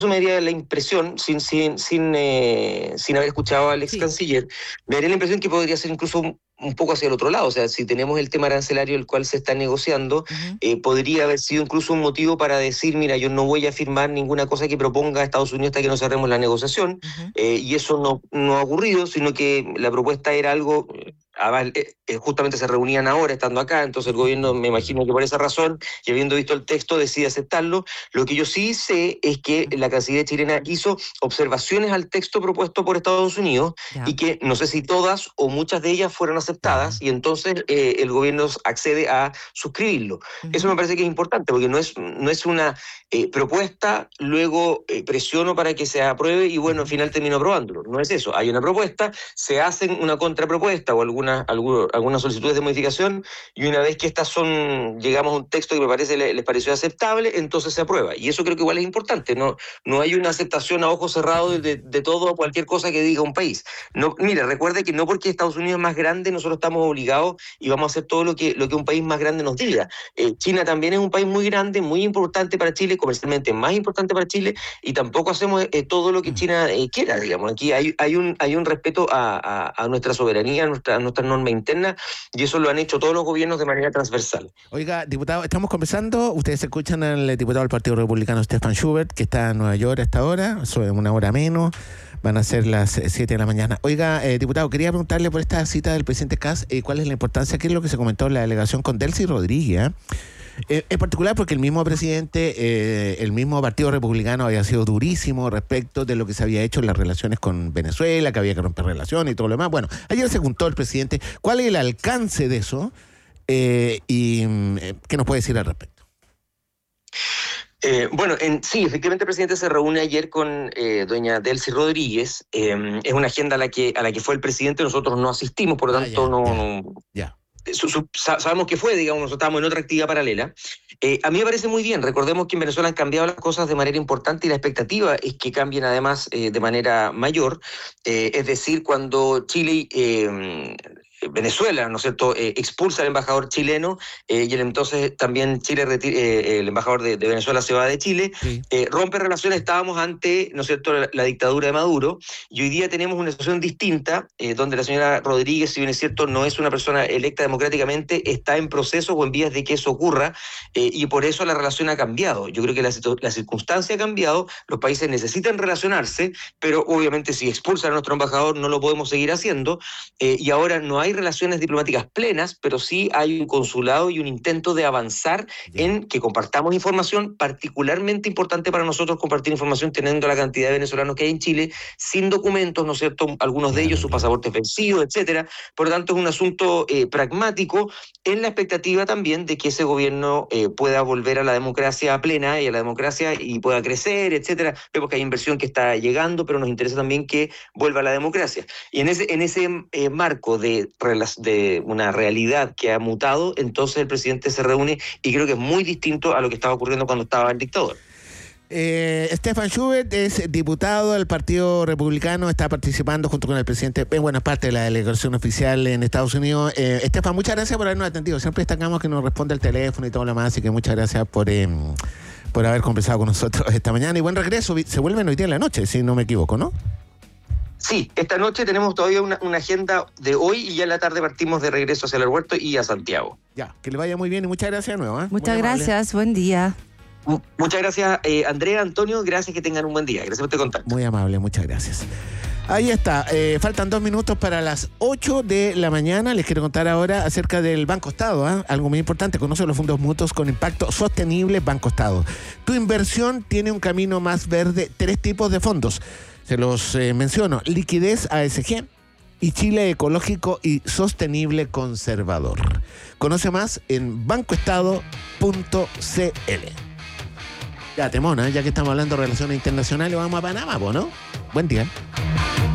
me daría la impresión, sin haber escuchado al ex Sí. canciller, me daría la impresión que podría ser incluso un poco hacia el otro lado. O sea, si tenemos el tema arancelario el cual se está negociando, Ujú. podría haber sido incluso un motivo para decir, mira, yo no voy a firmar ninguna cosa que proponga Estados Unidos hasta que no cerremos la negociación, Ujú. y eso no ha ocurrido, sino que la propuesta era algo... justamente se reunían ahora estando acá, entonces el gobierno, me imagino que por esa razón, y habiendo visto el texto, decide aceptarlo. Lo que yo sí sé es que la Cancillería chilena hizo observaciones al texto propuesto por Estados Unidos Ya. y que no sé si todas o muchas de ellas fueron aceptadas, y entonces el gobierno accede a suscribirlo. Eso me parece que es importante, porque no es una propuesta, luego presiono para que se apruebe y bueno, al final termino aprobándolo. No es eso. Hay una propuesta, se hacen una contrapropuesta o algunas solicitudes de modificación, y una vez que estas llegamos a un texto que me parece les pareció aceptable, entonces se aprueba. Y eso creo que igual es importante. No hay una aceptación a ojos cerrados de todo o cualquier cosa que diga un país. No, mire, recuerde que no porque Estados Unidos es más grande, nosotros estamos obligados y vamos a hacer todo lo que un país más grande nos diga. China también es un país muy grande, muy importante para Chile, comercialmente más importante para Chile, y tampoco hacemos todo lo que China quiera, digamos. Aquí hay un respeto a nuestra soberanía, a nuestra norma interna, y eso lo han hecho todos los gobiernos de manera transversal. Oiga, diputado, estamos conversando, ustedes escuchan al diputado del Partido Republicano, Stefan Schubert, que está en Nueva York a esta hora, sobre una hora menos, van a ser las 7 de la mañana. Oiga, diputado, quería preguntarle por esta cita del presidente Kast, ¿cuál es la importancia? ¿Qué es lo que se comentó en la delegación con Delcy Rodríguez? En particular porque el mismo presidente, el mismo Partido Republicano había sido durísimo respecto de lo que se había hecho en las relaciones con Venezuela, que había que romper relaciones y todo lo demás. Bueno, ayer se juntó el presidente. ¿Cuál es el alcance de eso? ¿Y qué nos puede decir al respecto? Sí, efectivamente el presidente se reúne ayer con doña Delcy Rodríguez. Es una agenda a la que fue el presidente, nosotros no asistimos, por lo tanto ya. Sabemos que fue, digamos, nosotros estábamos en otra actividad paralela. A mí me parece muy bien. Recordemos que en Venezuela han cambiado las cosas de manera importante y la expectativa es que cambien además de manera mayor. Es decir, cuando Chile... Venezuela, ¿no es cierto?, expulsa al embajador chileno, y entonces también Chile el embajador de Venezuela se va de Chile, Sí. Rompe relaciones. Estábamos ante, ¿no es cierto?, la dictadura de Maduro, y hoy día tenemos una situación distinta, donde la señora Rodríguez, si bien es cierto, no es una persona electa democráticamente, está en proceso o en vías de que eso ocurra, y por eso la relación ha cambiado. Yo creo que la circunstancia ha cambiado, los países necesitan relacionarse, pero obviamente si expulsan a nuestro embajador no lo podemos seguir haciendo, y ahora no hay relaciones diplomáticas plenas, pero sí hay un consulado y un intento de avanzar en que compartamos información, particularmente importante para nosotros compartir información teniendo la cantidad de venezolanos que hay en Chile, sin documentos, ¿no es cierto?, algunos de ellos sus pasaportes vencidos, etcétera. Por lo tanto, es un asunto pragmático, en la expectativa también de que ese gobierno pueda volver a la democracia plena y a la democracia y pueda crecer, etcétera. Vemos que hay inversión que está llegando, pero nos interesa también que vuelva a la democracia. Y en ese marco de una realidad que ha mutado, entonces el presidente se reúne, y creo que es muy distinto a lo que estaba ocurriendo cuando estaba el dictador. Stefan Schubert es diputado del Partido Republicano, está participando junto con el presidente en buena parte de la delegación oficial en Estados Unidos. Stefan, muchas gracias por habernos atendido. Siempre destacamos que nos responde el teléfono y todo lo demás, así que muchas gracias por haber conversado con nosotros esta mañana. Y buen regreso. Se vuelven hoy día en la noche, si no me equivoco, ¿no? Sí, esta noche tenemos todavía una agenda de hoy, y ya en la tarde partimos de regreso hacia el aeropuerto y a Santiago. Ya, que le vaya muy bien y muchas gracias de nuevo. Muchas gracias, buen día. Muchas gracias, Andrea, Antonio, gracias, que tengan un buen día. Gracias por este contacto. Muy amable, muchas gracias. Ahí está, faltan 2 minutos para las 8 de la mañana. Les quiero contar ahora acerca del Banco Estado, algo muy importante. Conoce los fondos mutuos con impacto sostenible Banco Estado. Tu inversión tiene un camino más verde. 3 tipos de fondos. Se los menciono: liquidez ASG y Chile ecológico y sostenible conservador. Conoce más en bancoestado.cl. Ya, temona, ya que estamos hablando de relaciones internacionales, vamos a Panamá, ¿no? Buen día.